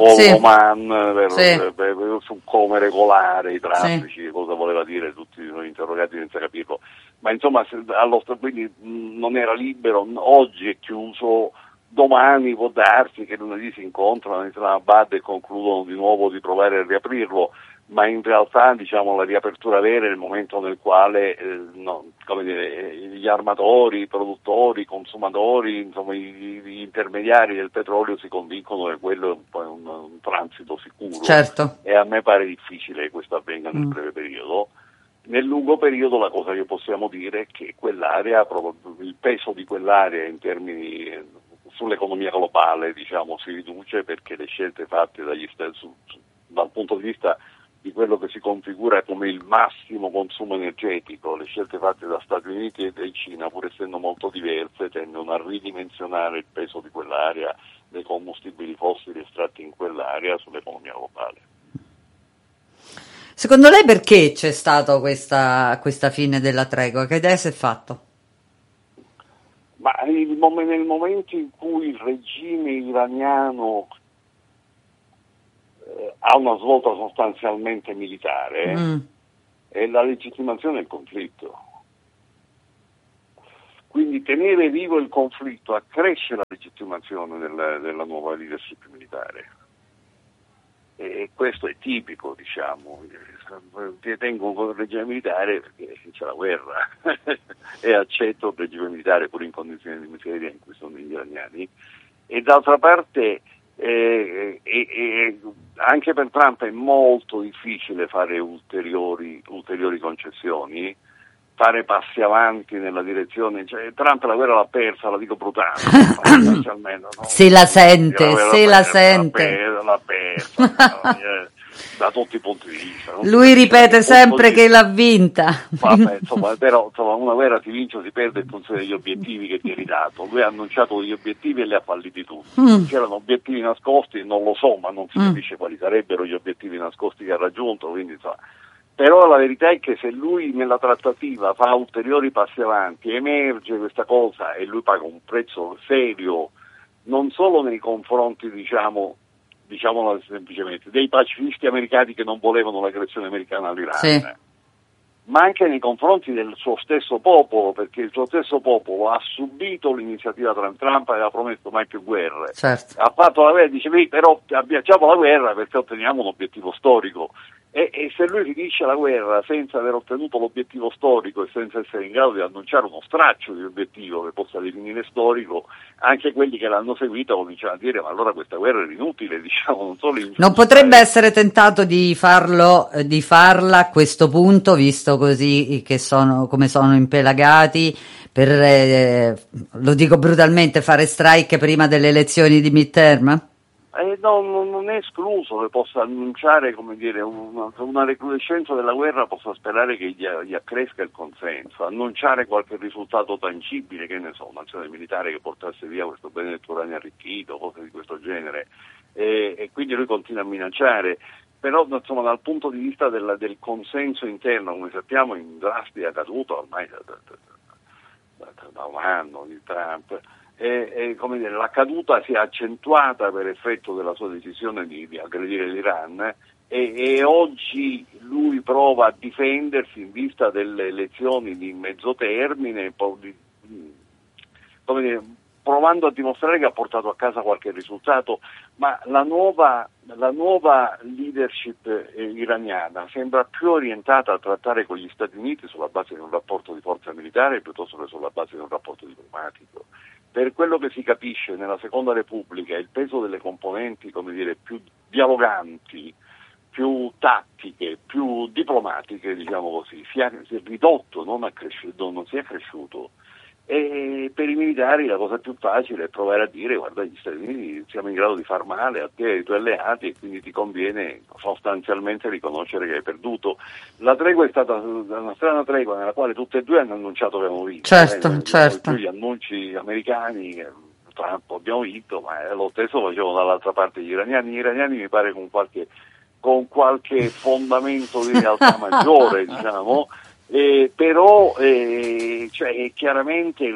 S7: su come regolare i traffici, cosa voleva dire, tutti sono interrogati senza capirlo, ma insomma quindi non era libero. Oggi è chiuso, domani può darsi che lunedì si incontrano in Islamabad e concludono di nuovo di provare a riaprirlo, ma in realtà, diciamo, la riapertura vera è il momento nel quale gli armatori, i produttori, i consumatori, insomma gli intermediari del petrolio si convincono che quello è un transito sicuro.
S6: Certo.
S7: E a me pare difficile che questo avvenga nel breve periodo. Nel lungo periodo la cosa che possiamo dire è che quell'area, il peso di quell'area in termini sull'economia globale, diciamo, si riduce, perché le scelte fatte dal punto di vista di quello che si configura come il massimo consumo energetico. Le scelte fatte da Stati Uniti e Cina, pur essendo molto diverse, tendono a ridimensionare il peso di quell'area, dei combustibili fossili estratti in quell'area sull'economia globale.
S6: Secondo lei perché c'è stata questa fine della tregua? Che idea si è fatto?
S7: Ma nel momento in cui il regime iraniano ha una svolta sostanzialmente militare, è la legittimazione del conflitto. Quindi tenere vivo il conflitto accresce la legittimazione della nuova leadership militare. E questo è tipico, diciamo. Tengo il regime militare perché c'è la guerra e accetto il regime militare pure in condizioni di miseria in cui sono gli iraniani. E d'altra parte anche per Trump è molto difficile fare ulteriori concessioni, fare passi avanti nella direzione, cioè Trump la guerra l'ha persa, la dico brutale, no?
S6: Se la sente.
S7: L'ha persa da tutti i punti di vista.
S6: Lui ripete sempre che l'ha vinta.
S7: Vabbè, però una guerra si vince o si perde in funzione degli obiettivi che ti eri dato. Lui ha annunciato gli obiettivi e li ha falliti tutti. C'erano obiettivi nascosti, non lo so, ma non si capisce quali sarebbero gli obiettivi nascosti che ha raggiunto, quindi però la verità è che se lui nella trattativa fa ulteriori passi avanti, emerge questa cosa e lui paga un prezzo serio, non solo nei confronti, diciamolo semplicemente, dei pacifisti americani che non volevano l'aggressione americana all'Iran, sì, ma anche nei confronti del suo stesso popolo, perché il suo stesso popolo ha subito l'iniziativa Trump, aveva promesso mai più guerre,
S6: certo,
S7: ha fatto la guerra, dice però abbiamo la guerra perché otteniamo un obiettivo storico. E se lui finisce la guerra senza aver ottenuto l'obiettivo storico e senza essere in grado di annunciare uno straccio di obiettivo che possa definire storico, anche quelli che l'hanno seguito cominciano a dire ma allora questa guerra era inutile, non solo ingiusta.
S6: Non potrebbe essere tentato di farla a questo punto, visto così che come sono impelagati, per, lo dico brutalmente, fare strike prima delle elezioni di midterm?
S7: No, non è escluso che possa annunciare, come dire, una recrudescenza della guerra, possa sperare che gli accresca il consenso, annunciare qualche risultato tangibile, che ne so, un'azione militare che portasse via questo benedetto uranio arricchito, cose di questo genere, e quindi lui continua a minacciare. Però insomma dal punto di vista del consenso interno, come sappiamo, in drastica caduta ormai da un anno di Trump, come dire, la caduta si è accentuata per effetto della sua decisione di aggredire l'Iran e oggi lui prova a difendersi in vista delle elezioni di mezzo termine, come dire, provando a dimostrare che ha portato a casa qualche risultato, ma la nuova leadership iraniana sembra più orientata a trattare con gli Stati Uniti sulla base di un rapporto di forza militare piuttosto che sulla base di un rapporto diplomatico. Per quello che si capisce nella Seconda Repubblica il peso delle componenti, come dire, più dialoganti, più tattiche, più diplomatiche, diciamo così, si è ridotto, non si è cresciuto. E per i militari la cosa più facile è provare a dire guarda, gli Stati Uniti siamo in grado di far male a te e ai tuoi alleati e quindi ti conviene sostanzialmente riconoscere che hai perduto. La tregua è stata una strana tregua nella quale tutte e due hanno annunciato che abbiamo vinto,
S6: certo.
S7: Più gli annunci americani, Trump abbiamo vinto, ma lo stesso facevano dall'altra parte gli iraniani mi pare con qualche fondamento di realtà maggiore, diciamo. Però cioè, chiaramente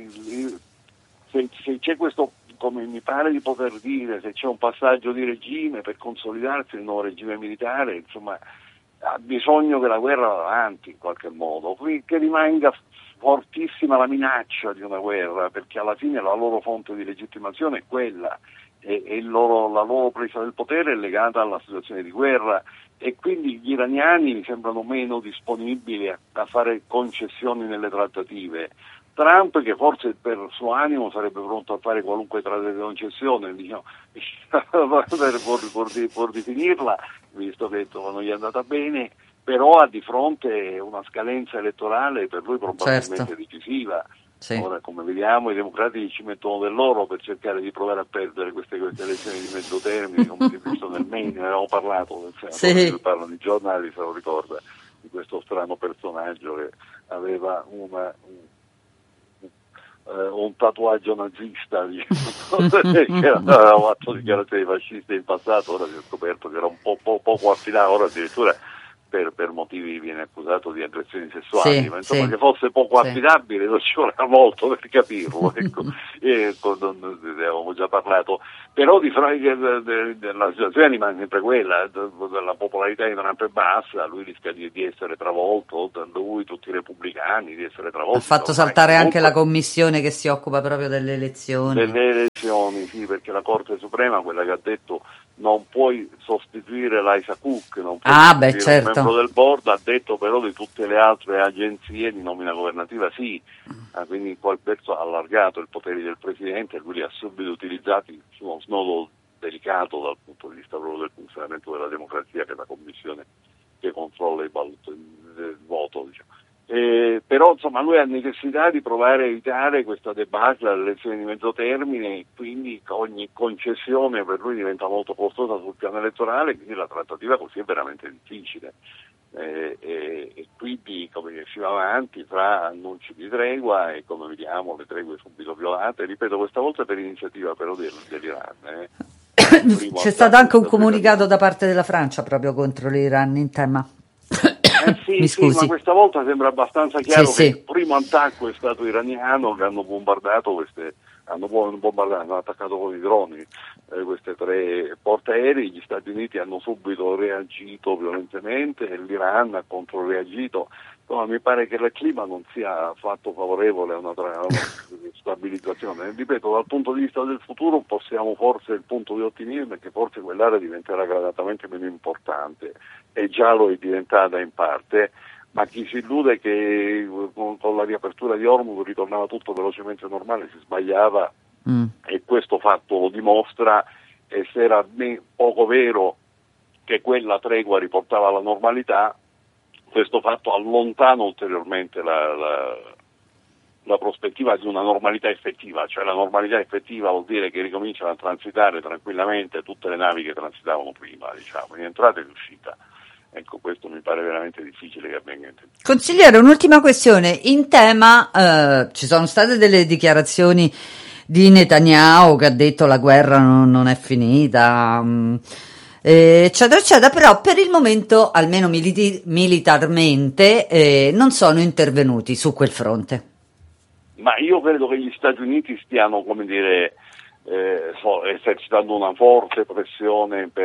S7: se c'è questo, come mi pare di poter dire, se c'è un passaggio di regime per consolidarsi il nuovo regime militare, insomma ha bisogno che la guerra vada avanti in qualche modo, che rimanga fortissima la minaccia di una guerra, perché alla fine la loro fonte di legittimazione è quella e la loro presa del potere è legata alla situazione di guerra e quindi gli iraniani mi sembrano meno disponibili a fare concessioni nelle trattative. Trump, che forse per suo animo sarebbe pronto a fare qualunque concessione, diciamo, per definirla, visto che non gli è andata bene, però ha di fronte una scadenza elettorale per lui probabilmente decisiva.
S6: Sì.
S7: Ora, come vediamo, i democratici ci mettono del loro per cercare di provare a perdere queste elezioni di mezzo termine, come si è visto nel Maine, ne avevamo parlato, del senatore che parla di giornali, se lo ricorda, di questo strano personaggio che aveva un tatuaggio nazista, diciamo, che aveva fatto dichiarazioni fasciste in passato. Ora si è scoperto che era un po' poco affidato, ora addirittura per motivi viene accusato di aggressioni sessuali, ma insomma che fosse poco affidabile non ci voleva molto per capirlo, ecco. Ne avevamo già parlato, però di fronte della situazione rimane sempre quella, la popolarità di Trump è bassa, lui rischia di essere travolto, lui, tutti i repubblicani, di essere travolti.
S6: Ha fatto saltare anche la commissione che si occupa proprio delle elezioni.
S7: Delle elezioni, sì, perché la Corte Suprema, quella che ha detto non puoi sostituire l'Isa Cook, non puoi sostituire un membro del board, ha detto però di tutte le altre agenzie di nomina governativa sì, quindi in quel verso ha allargato i poteri del Presidente e lui li ha subito utilizzati su uno snodo delicato dal punto di vista proprio del funzionamento della democrazia, che è la commissione che controlla il voto, diciamo. Però insomma lui ha necessità di provare a evitare questa debacle alle elezioni di mezzo termine, quindi ogni concessione per lui diventa molto costosa sul piano elettorale, quindi la trattativa così è veramente difficile, e quindi come si va avanti tra annunci di tregua e, come vediamo, le tregue subito violate, ripeto, questa volta per iniziativa però dell'Iran.
S6: C'è stato anche un comunicato da parte della Francia proprio contro l'Iran in tema.
S7: Sì, ma questa volta sembra abbastanza chiaro che il primo attacco è stato iraniano, che hanno bombardato hanno attaccato con i droni queste 3 portaerei. Gli Stati Uniti hanno subito reagito violentemente e l'Iran ha controreagito. No, mi pare che il clima non sia affatto favorevole a una stabilizzazione. Ripeto, dal punto di vista del futuro possiamo forse, il punto di ottimismo è che forse quell'area diventerà gradatamente meno importante, e già lo è diventata in parte, ma chi si illude che con la riapertura di Hormuz ritornava tutto velocemente normale si sbagliava, e questo fatto lo dimostra. E se era poco vero che quella tregua riportava alla normalità, questo fatto allontana ulteriormente la prospettiva di una normalità effettiva, cioè la normalità effettiva vuol dire che ricominciano a transitare tranquillamente tutte le navi che transitavano prima, diciamo, in entrata e in uscita. Ecco, questo mi pare veramente difficile che avvenga in tempo.
S6: Consigliere, un'ultima questione. In tema ci sono state delle dichiarazioni di Netanyahu che ha detto la guerra non è finita, eccetera eccetera, però per il momento, almeno militarmente, non sono intervenuti su quel fronte.
S7: Ma io credo che gli Stati Uniti stiano, come dire, esercitando una forte pressione per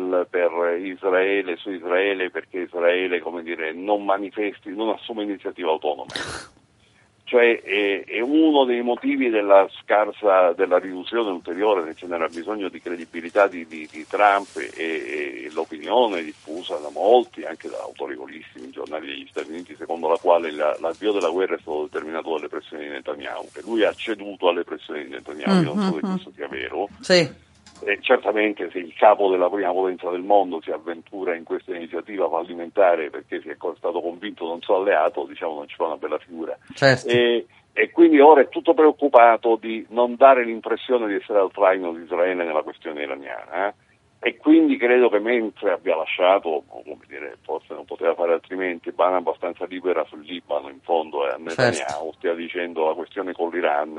S7: Israele, su Israele, perché Israele, come dire, non assume iniziativa autonoma. Cioè è uno dei motivi della riduzione ulteriore, se ce n'era bisogno, di credibilità di Trump, e l'opinione diffusa da molti, anche da autorevolissimi giornali degli Stati Uniti, secondo la quale l'avvio della guerra è stato determinato dalle pressioni di Netanyahu, che lui ha ceduto alle pressioni di Netanyahu. Io non so se questo sia vero.
S6: Sì.
S7: Certamente se il capo della prima potenza del mondo si avventura in questa iniziativa fallimentare perché è stato convinto da un suo alleato, diciamo, non ci fa una bella figura.
S6: Certo.
S7: E quindi ora è tutto preoccupato di non dare l'impressione di essere al traino di Israele nella questione iraniana, e quindi credo che mentre abbia lasciato, come dire, forse non poteva fare altrimenti, mano abbastanza libera sul Libano, in fondo, a Netanyahu, stia dicendo la questione con l'Iran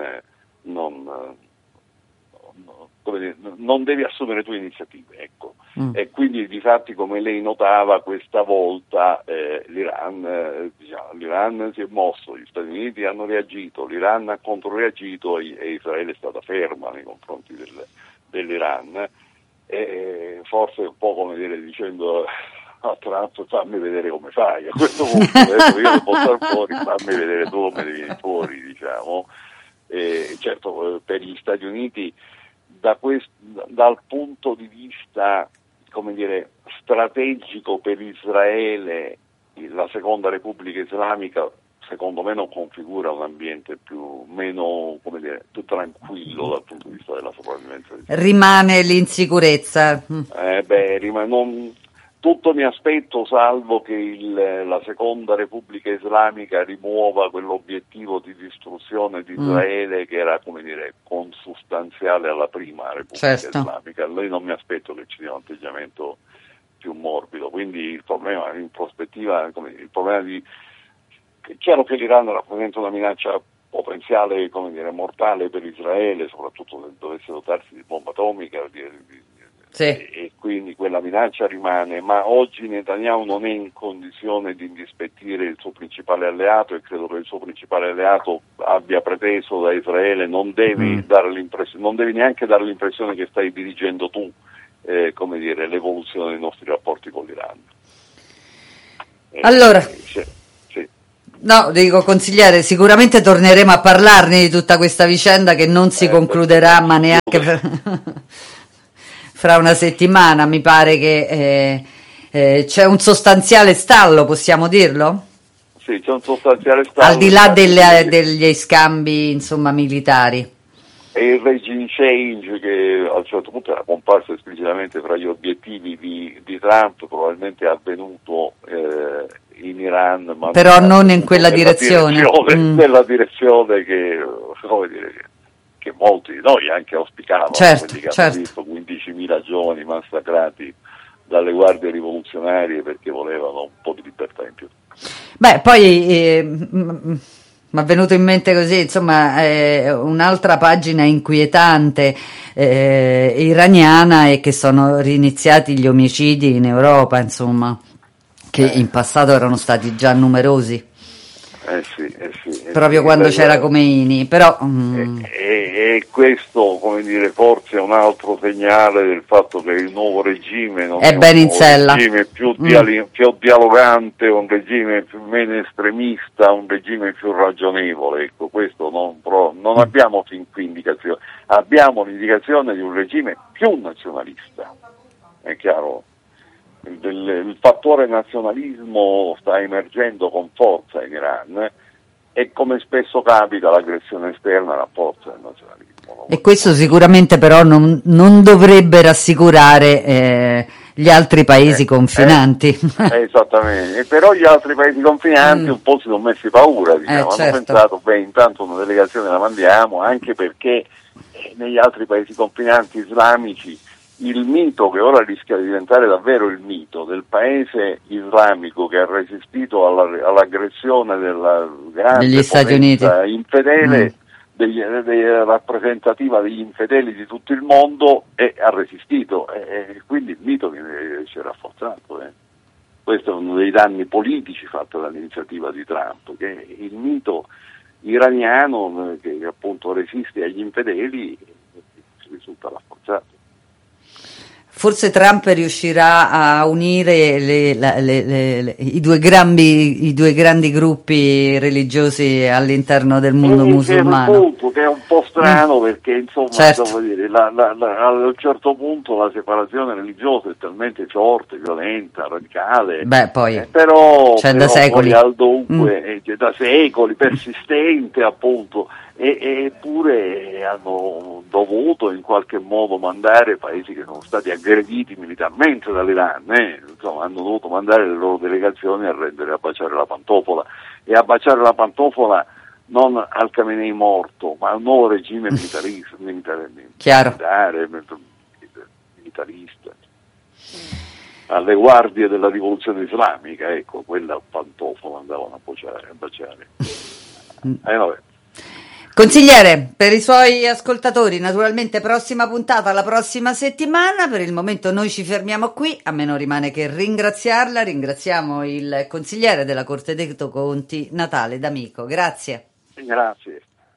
S7: non devi assumere tue iniziative, ecco. E quindi difatti, come lei notava, questa volta l'Iran si è mosso, gli Stati Uniti hanno reagito, l'Iran ha controreagito e Israele è stata ferma nei confronti dell'Iran, e forse un po' come dire, dicendo a Trump: fammi vedere come fai, a questo punto adesso io non posso stare fuori, fammi vedere tu come vieni fuori, diciamo. Certo, per gli Stati Uniti dal punto di vista, come dire, strategico per Israele, la Seconda Repubblica Islamica secondo me non configura un ambiente meno, come dire, più tranquillo dal punto di vista della sopravvivenza.
S6: Rimane l'insicurezza.
S7: Tutto mi aspetto, salvo che la seconda Repubblica Islamica rimuova quell'obiettivo di distruzione di Israele che era, come dire, consustanziale alla prima Repubblica Islamica. Lì non mi aspetto che ci sia un atteggiamento più morbido, quindi il problema in prospettiva, il problema è chiaro che l'Iran rappresenta una minaccia potenziale, come dire, mortale per Israele, soprattutto se dovesse dotarsi di bomba atomica, e quindi quella minaccia rimane, ma oggi Netanyahu non è in condizione di indispettire il suo principale alleato, e credo che il suo principale alleato abbia preteso da Israele: non devi non devi neanche dare l'impressione che stai dirigendo tu, come dire, l'evoluzione dei nostri rapporti con l'Iran.
S6: Allora, no, dico, consigliere, sicuramente torneremo a parlarne di tutta questa vicenda che non si concluderà, ma neanche fra una settimana. Mi pare che c'è un sostanziale stallo, possiamo dirlo?
S7: Sì, c'è un sostanziale stallo.
S6: Al di là degli scambi, insomma, militari.
S7: E il regime change, che a un certo punto era comparso esplicitamente fra gli obiettivi di Trump, probabilmente è avvenuto in Iran, ma
S6: però non in quella direzione.
S7: Nella direzione che, come dire, che molti di noi anche auspicavano, quelli che hanno visto 15.000 giovani massacrati dalle guardie rivoluzionarie perché volevano un po' di libertà in più.
S6: Beh, poi mi è venuto in mente così, insomma, un'altra pagina inquietante iraniana è che sono riniziati gli omicidi in Europa, insomma, che in passato erano stati già numerosi.
S7: Sì.
S6: Proprio quando c'era Khomeini, però
S7: e questo, come dire, forse è un altro segnale del fatto che il nuovo regime non
S6: è ben in sella,
S7: un regime più dialogante, un regime meno estremista, un regime più ragionevole. Ecco, questo non abbiamo fin qui indicazione, abbiamo l'indicazione di un regime più nazionalista, è chiaro. Il fattore nazionalismo sta emergendo con forza in Iran, e come spesso capita l'aggressione esterna rafforza il nazionalismo.
S6: E questo sicuramente però non dovrebbe rassicurare gli altri paesi confinanti.
S7: Esattamente, però gli altri paesi confinanti un po' si sono messi paura, diciamo. Hanno pensato, intanto una delegazione la mandiamo, anche perché negli altri paesi confinanti islamici il mito, che ora rischia di diventare davvero il mito, del paese islamico che ha resistito all'aggressione della grande
S6: degli Stati Uniti
S7: infedele, rappresentativa degli infedeli di tutto il mondo, e ha resistito, e quindi il mito si è rafforzato. Questo è uno dei danni politici fatti dall'iniziativa di Trump, che il mito iraniano, che appunto resiste agli infedeli, risulta rafforzato.
S6: Forse Trump riuscirà a unire i due grandi gruppi religiosi all'interno del mondo musulmano.
S7: Punto, che è un po' strano, perché insomma, devo dire, a un certo punto la separazione religiosa è talmente forte, violenta, radicale.
S6: Però c'è da secoli.
S7: Al dunque, da secoli, persistente, appunto. Eppure hanno dovuto in qualche modo mandare paesi che sono stati aggrediti militarmente dall'Iran, insomma, hanno dovuto mandare le loro delegazioni a baciare la pantofola, e a baciare la pantofola non al Khamenei morto, ma al nuovo regime militarista, alle guardie della rivoluzione islamica, ecco, quella pantofola andavano a baciare. Vabbè.
S6: Consigliere, per i suoi ascoltatori, naturalmente prossima puntata la prossima settimana. Per il momento noi ci fermiamo qui, a me non rimane che ringraziarla. Ringraziamo il consigliere della Corte dei Conti, Natale D'Amico. Grazie.
S7: Grazie.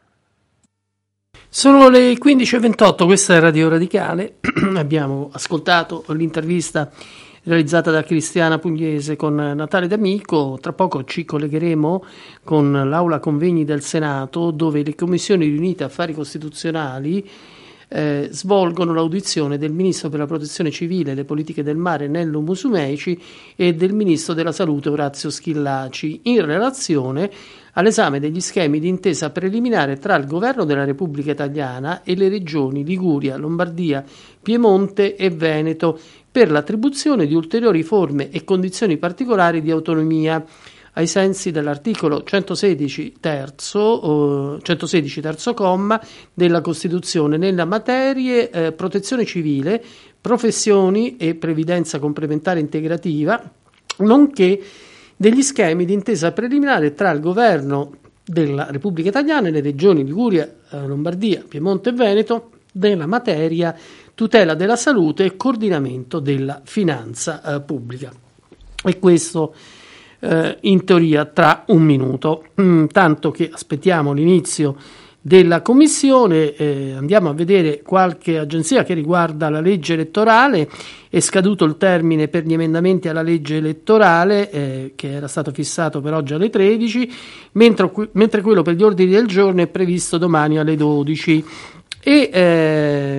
S8: Sono le 15:28, questa è Radio Radicale. Abbiamo ascoltato l'intervista realizzata da Cristiana Pugliese con Natale D'Amico. Tra poco ci collegheremo con l'Aula Convegni del Senato, dove le Commissioni riunite Affari Costituzionali svolgono l'audizione del Ministro per la Protezione Civile e le Politiche del Mare Nello Musumeci e del Ministro della Salute Orazio Schillaci in relazione all'esame degli schemi di intesa preliminare tra il Governo della Repubblica Italiana e le regioni Liguria, Lombardia, Piemonte e Veneto per l'attribuzione di ulteriori forme e condizioni particolari di autonomia ai sensi dell'articolo 116 terzo comma della Costituzione nella materie protezione civile, professioni e previdenza complementare integrativa, nonché degli schemi di intesa preliminare tra il Governo della Repubblica Italiana e le regioni Liguria, Lombardia, Piemonte e Veneto della materia tutela della salute e coordinamento della finanza pubblica. E questo in teoria tra un minuto, tanto che aspettiamo l'inizio della commissione. Andiamo a vedere qualche agenzia che riguarda la legge elettorale. È scaduto il termine per gli emendamenti alla legge elettorale che era stato fissato per oggi alle 13, mentre quello per gli ordini del giorno è previsto domani alle 12.